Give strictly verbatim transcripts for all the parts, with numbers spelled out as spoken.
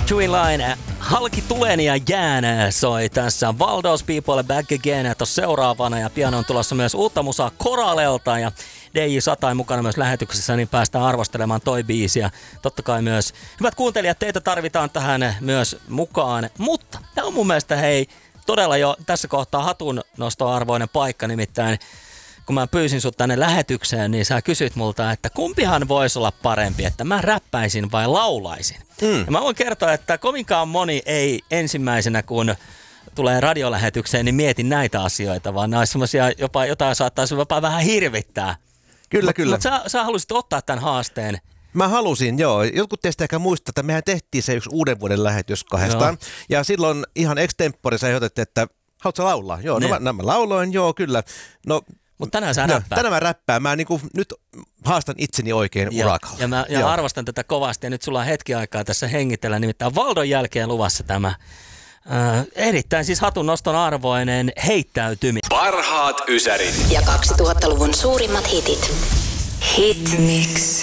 Victory Line, halki tulen ja jään soi tässä. Valdos People Back Again tuossa seuraavana ja pian on tulossa myös uutta musaa Koralelta ja D J Satain mukana myös lähetyksessä, niin päästään arvostelemaan toi biisi. Ja totta kai myös, hyvät kuuntelijat, teitä tarvitaan tähän myös mukaan. Mutta tämä on mun mielestä hei todella jo tässä kohtaa hatun nostoarvoinen paikka, nimittäin kun mä pyysin sut tänne lähetykseen, niin sä kysyt multa, että kumpihan voisi olla parempi, että mä räppäisin vai laulaisin. Mm. Ja mä voin kertoa, että kovinkaan moni ei ensimmäisenä, kun tulee radiolähetykseen, niin mietin näitä asioita, vaan nämä olisi semmoisia, jopa jotain saattaisi jopa vähän hirvittää. Kyllä, mut, kyllä. Mutta sä, sä halusit ottaa tämän haasteen. Mä halusin, joo. Jotkut teistä ehkä muistaa, että mehän tehtiin se yksi uuden vuoden lähetys kahdestaan. Joo. Ja silloin ihan extempore sä ehdotettiin, että haluatko laulaa? Joo, no mä, no mä lauloin, joo, kyllä. No, mutta tänään sä räppää. Tänään mä räppään. Mä niinku nyt haastan itseni oikein ja, urakalla. Ja mä ja arvostan tätä kovasti. Ja nyt sulla on hetki aikaa tässä hengitellä. Nimittäin Valdon jälkeen luvassa tämä äh, erittäin siis hatun noston arvoinen heittäytyminen. Parhaat ysärit. Ja kaksituhattaluvun suurimmat hitit. Hitmix.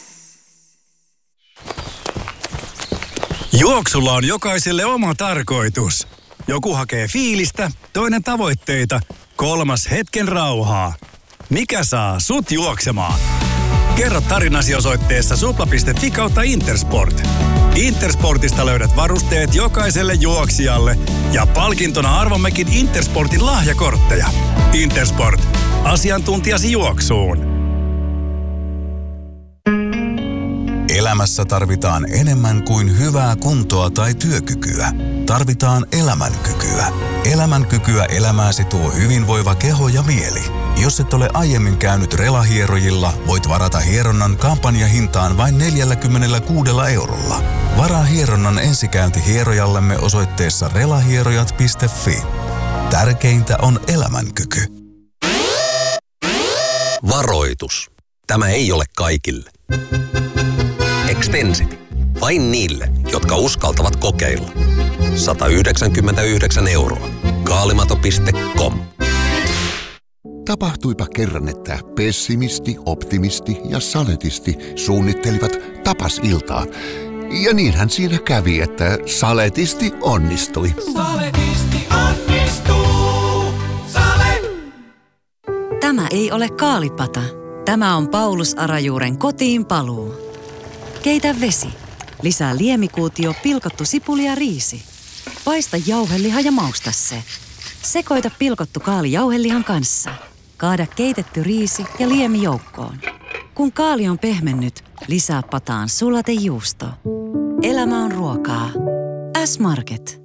Juoksulla on jokaiselle oma tarkoitus. Joku hakee fiilistä, toinen tavoitteita, kolmas hetken rauhaa. Mikä saa sut juoksemaan? Kerro tarinasi osoitteessa supla piste fi kautta Intersport. Intersportista löydät varusteet jokaiselle juoksijalle ja palkintona arvommekin Intersportin lahjakortteja. Intersport. Asiantuntijasi juoksuun. Elämässä tarvitaan enemmän kuin hyvää kuntoa tai työkykyä. Tarvitaan elämänkykyä. Elämänkykyä elämääsi tuo hyvinvoiva keho ja mieli. Jos et ole aiemmin käynyt relahierojilla, voit varata hieronnan kampanjahintaan vain neljäkymmentäkuusi eurolla. Varaa hieronnan ensikäynti hierojallemme osoitteessa relahierojat piste fi. Tärkeintä on elämänkyky. Varoitus. Tämä ei ole kaikille. Extensity. Vain niille, jotka uskaltavat kokeilla. sata yhdeksänkymmentäyhdeksän euroa. Kaalimato piste com. Tapahtuipa kerran, että pessimisti, optimisti ja saletisti suunnittelivat tapasiltaa. Ja niinhän siinä kävi, että saletisti onnistui. Saletisti onnistuu. Sale! Tämä ei ole kaalipata. Tämä on Paulus Arajuuren kotiin paluu. Keitä vesi. Lisää liemikuutio, pilkottu sipuli ja riisi. Paista jauheliha ja mausta se. Sekoita pilkottu kaali jauhelihan kanssa. Kaada keitetty riisi ja liemi joukkoon. Kun kaali on pehmennyt, lisää pataan sulatejuusto. Elämä on ruokaa. S-Market.